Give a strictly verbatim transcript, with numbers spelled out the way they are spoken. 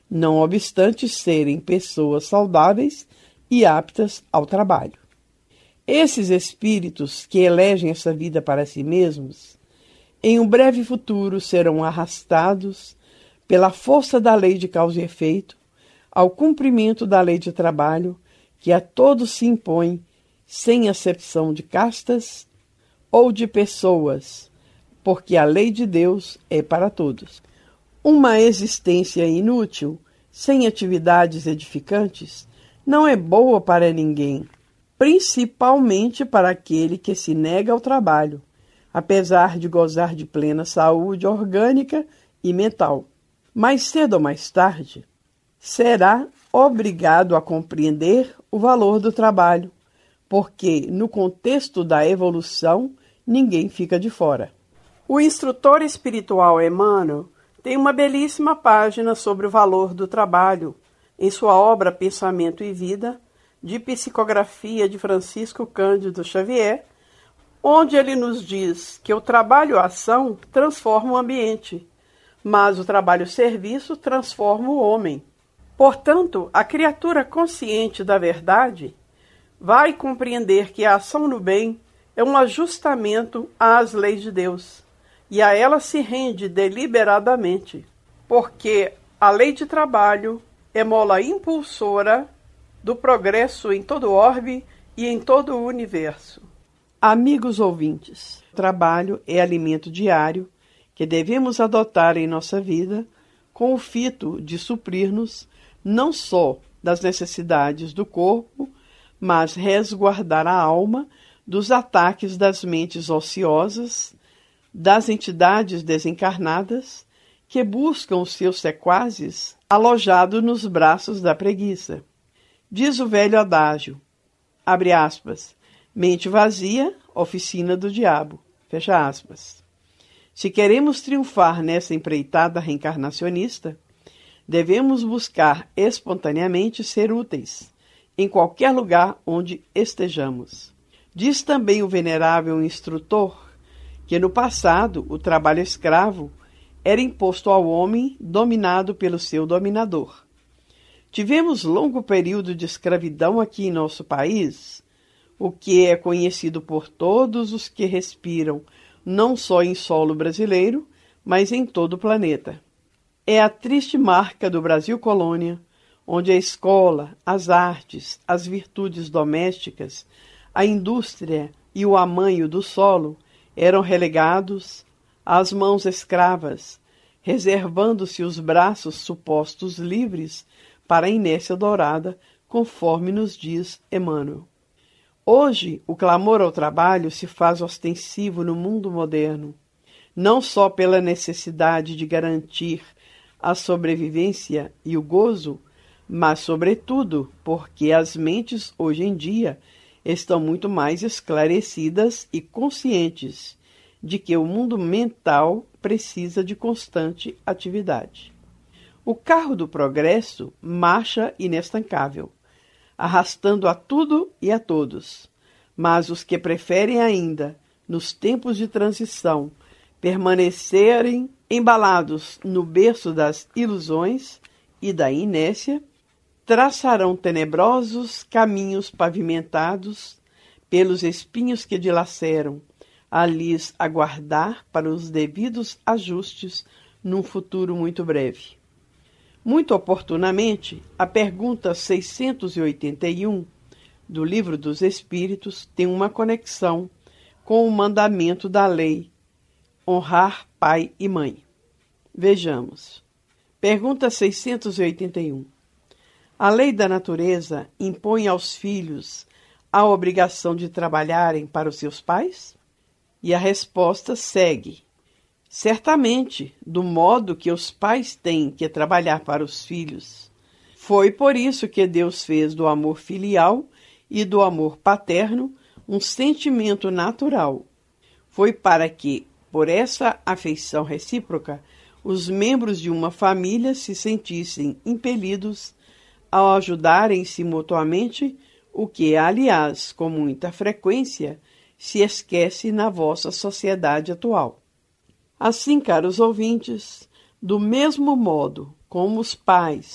não obstante serem pessoas saudáveis e aptas ao trabalho. Esses espíritos que elegem essa vida para si mesmos, em um breve futuro serão arrastados pela força da lei de causa e efeito ao cumprimento da lei de trabalho que a todos se impõe, sem acepção de castas ou de pessoas, porque a lei de Deus é para todos. Uma existência inútil, sem atividades edificantes, não é boa para ninguém, principalmente para aquele que se nega ao trabalho, apesar de gozar de plena saúde orgânica e mental. Mais cedo ou mais tarde, será obrigado a compreender o valor do trabalho, porque, no contexto da evolução, ninguém fica de fora. O instrutor espiritual Emmanuel tem uma belíssima página sobre o valor do trabalho, em sua obra Pensamento e Vida, de psicografia de Francisco Cândido Xavier, onde ele nos diz que o trabalho-ação transforma o ambiente, mas o trabalho-serviço transforma o homem. Portanto, a criatura consciente da verdade vai compreender que a ação no bem é um ajustamento às leis de Deus, e a ela se rende deliberadamente, porque a lei de trabalho é mola impulsora do progresso em todo o orbe e em todo o universo. Amigos ouvintes, o trabalho é alimento diário que devemos adotar em nossa vida com o fito de suprir-nos não só das necessidades do corpo, mas resguardar a alma dos ataques das mentes ociosas, das entidades desencarnadas que buscam os seus sequazes alojados nos braços da preguiça. Diz o velho adágio, abre aspas, mente vazia, oficina do diabo, fecha aspas. Se queremos triunfar nessa empreitada reencarnacionista, devemos buscar espontaneamente ser úteis, em qualquer lugar onde estejamos. Diz também o venerável instrutor que no passado o trabalho escravo era imposto ao homem dominado pelo seu dominador. Tivemos longo período de escravidão aqui em nosso país, o que é conhecido por todos os que respiram, não só em solo brasileiro, mas em todo o planeta. É a triste marca do Brasil colônia, onde a escola, as artes, as virtudes domésticas, a indústria e o amanho do solo eram relegados às mãos escravas, reservando-se os braços supostos livres para a inércia dourada, conforme nos diz Emmanuel. Hoje, o clamor ao trabalho se faz ostensivo no mundo moderno, não só pela necessidade de garantir a sobrevivência e o gozo, mas, sobretudo, porque as mentes, hoje em dia, estão muito mais esclarecidas e conscientes de que o mundo mental precisa de constante atividade. O carro do progresso marcha inestancável, arrastando a tudo e a todos, mas os que preferem ainda, nos tempos de transição, permanecerem embalados no berço das ilusões e da inércia, traçarão tenebrosos caminhos pavimentados pelos espinhos que dilaceram, a lhes aguardar para os devidos ajustes num futuro muito breve. Muito oportunamente, a pergunta seiscentos e oitenta e um do Livro dos Espíritos tem uma conexão com o mandamento da lei, honrar pai e mãe. Vejamos. Pergunta seiscentos e oitenta e um. A lei da natureza impõe aos filhos a obrigação de trabalharem para os seus pais? E a resposta segue. Certamente, do modo que os pais têm que trabalhar para os filhos. Foi por isso que Deus fez do amor filial e do amor paterno um sentimento natural. Foi para que, por essa afeição recíproca, os membros de uma família se sentissem impelidos a ajudarem-se mutuamente, o que, aliás, com muita frequência, se esquece na vossa sociedade atual. Assim, caros ouvintes, do mesmo modo como os pais